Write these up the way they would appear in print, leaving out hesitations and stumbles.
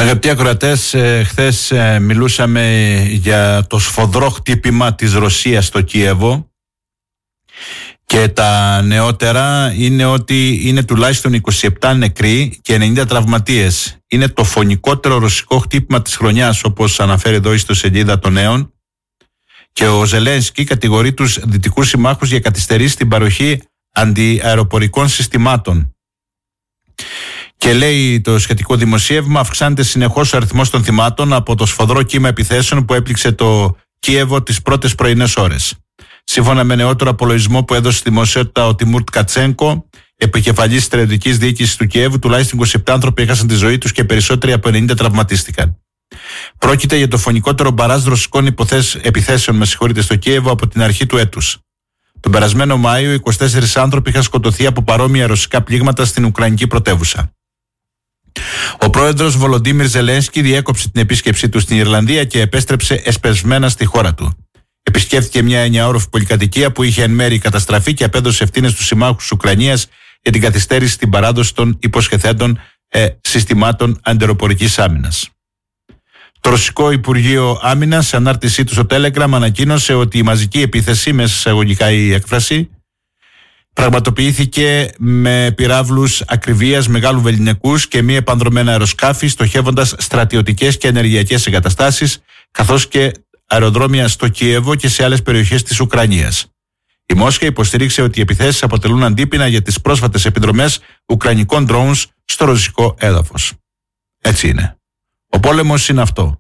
Αγαπητοί ακροατές, χθες μιλούσαμε για το σφοδρό χτύπημα της Ρωσίας στο Κίεβο και τα νεότερα είναι ότι είναι τουλάχιστον 27 νεκροί και 90 τραυματίες. Είναι το φωνικότερο ρωσικό χτύπημα της χρονιάς, όπως αναφέρει εδώ η ιστοσελίδα των Νέων, και ο Ζελένσκι κατηγορεί τους δυτικούς συμμάχους για καθυστερήσεις στην παροχή αντιαεροπορικών συστημάτων. Και λέει το σχετικό δημοσίευμα, αυξάνεται συνεχώς ο αριθμός των θυμάτων από το σφοδρό κύμα επιθέσεων που έπληξε το Κίεβο τις πρώτες πρωινές ώρες. Σύμφωνα με νεότερο απολογισμό που έδωσε στη δημοσιότητα ο Τιμούρ Tkachenko, επικεφαλής στρατιωτικής διοίκησης του Κιέβου, τουλάχιστον 27 άνθρωποι έχασαν τη ζωή τους και περισσότεροι από 90 τραυματίστηκαν. Πρόκειται για το φωνικότερο μπαράζ ρωσικών επιθέσεων στο Κίεβο από την αρχή του έτους. Τον περασμένο Μάιο, 24 άνθρωποι είχαν σκοτωθεί από παρόμοια ρωσικά πλήγματα στην Ουκρανική πρωτεύουσα. Ο πρόεδρος Βολοντίμιρ Ζελένσκι διέκοψε την επίσκεψή του στην Ιρλανδία και επέστρεψε εσπεσμένα στη χώρα του. Επισκέφθηκε μια 9όροφη πολυκατοικία που είχε εν μέρει καταστραφεί και απέδωσε ευθύνες στους συμμάχους της Ουκρανίας για την καθυστέρηση στην παράδοση των υποσχεθέντων συστημάτων αντιαεροπορικής άμυνας. Το Ρωσικό Υπουργείο Άμυνας, σε ανάρτησή του στο Telegram, ανακοίνωσε ότι η μαζική επίθεση, μέσα σε εισαγωγικά η έκφραση, πραγματοποιήθηκε με πυράβλους ακριβίας μεγάλου βεληνικούς και μη επανδρομένα αεροσκάφη, στοχεύοντας στρατιωτικές και ενεργειακές εγκαταστάσεις, καθώς και αεροδρόμια στο Κίεβο και σε άλλες περιοχές της Ουκρανίας. Η Μόσχα υποστήριξε ότι οι επιθέσεις αποτελούν αντίπεινα για τις πρόσφατες επιδρομές ουκρανικών drones στο ρωσικό έδαφος. Έτσι είναι. Ο πόλεμος είναι αυτό.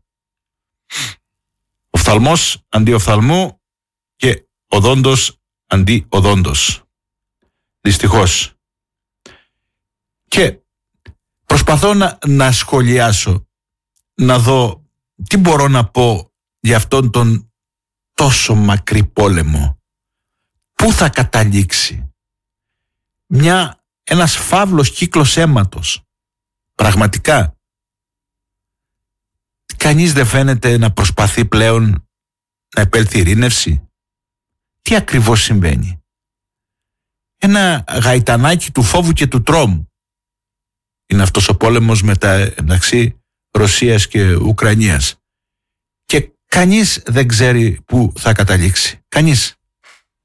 Οφθαλμός αντί οφθαλμού και οδόντος αντί οδόντος. Δυστυχώς. Και προσπαθώ να σχολιάσω, να δω τι μπορώ να πω για αυτόν τον τόσο μακρύ πόλεμο. Πού θα καταλήξει? Ένας φαύλος κύκλος αίματος. Πραγματικά. Κανείς δεν φαίνεται να προσπαθεί πλέον να επέλθει ειρήνευση. Τι ακριβώς συμβαίνει? Ένα γαϊτανάκι του φόβου και του τρόμου είναι αυτός ο πόλεμος μεταξύ Ρωσίας και Ουκρανίας. Και κανείς δεν ξέρει πού θα καταλήξει. Κανείς.